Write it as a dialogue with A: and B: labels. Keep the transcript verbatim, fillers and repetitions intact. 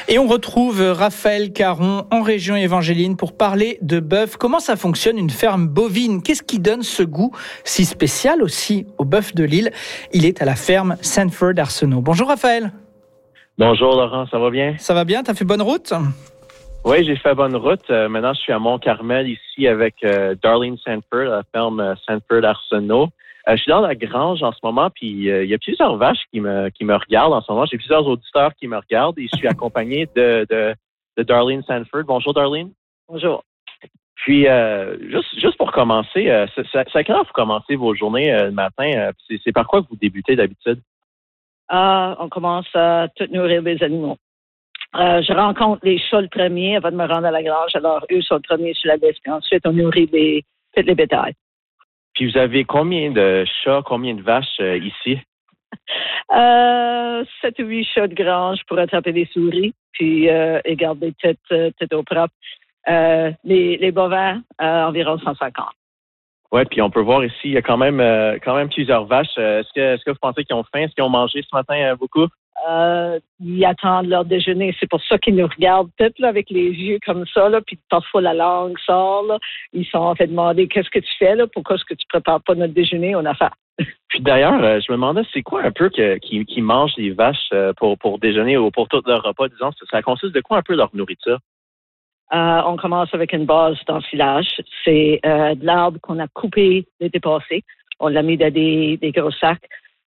A: Et on retrouve Raphaël Caron en région Évangéline pour parler de bœuf. Comment ça fonctionne une ferme bovine? Qu'est-ce qui donne ce goût si spécial aussi au bœuf de Lille? Il est à la ferme Sanford Arsenault. Bonjour Raphaël.
B: Bonjour Laurent, ça va bien?
A: Ça va bien, t'as fait bonne route?
B: Oui, j'ai fait bonne route. Euh, maintenant, je suis à Mont-Carmel ici avec euh, Darlene Sanford, à la ferme euh, Sanford Arsenault. Euh, je suis dans la grange en ce moment, puis euh, il y a plusieurs vaches qui me qui me regardent en ce moment. J'ai plusieurs auditeurs qui me regardent et je suis accompagné de, de, de Darlene Sanford. Bonjour Darlene.
C: Bonjour.
B: Puis, euh, juste, juste pour commencer, euh, c'est, c'est à quelle heure vous commencez vos journées euh, le matin? Euh, c'est, c'est par quoi que vous débutez d'habitude?
C: Ah, on commence à tout nourrir les animaux. Euh, je rencontre les chats le premier avant de me rendre à la grange. Alors, eux sont le premier sur la liste. Puis ensuite, on nourrit les, toutes les bétails.
B: Puis, vous avez combien de chats, combien de vaches euh, ici?
C: Euh, sept ou huit chats de grange pour attraper des souris, puis euh, et garder tête, tête au propre. Euh, les, les bovins, euh, environ cent cinquante.
B: Oui, puis on peut voir ici, il y a quand même euh, quand même plusieurs vaches. Euh, est-ce que est-ce que vous pensez qu'ils ont faim? Est-ce qu'ils ont mangé ce matin euh, beaucoup?
C: Euh, ils attendent leur déjeuner. C'est pour ça qu'ils nous regardent peut-être là, avec les yeux comme ça, là, puis parfois la langue sort. Là. Ils sont en fait demandés qu'est-ce que tu fais là, pourquoi est-ce que tu prépares pas notre déjeuner, on a faim.
B: Puis d'ailleurs, euh, je me demandais c'est quoi un peu que, qui, qui mangent les vaches euh, pour, pour déjeuner ou pour tout leur repas, disons, ça, ça consiste de quoi un peu leur nourriture?
C: Euh, on commence avec une base d'ensilage. C'est euh, de l'arbre qu'on a coupé l'été passé. On l'a mis dans des, des gros sacs.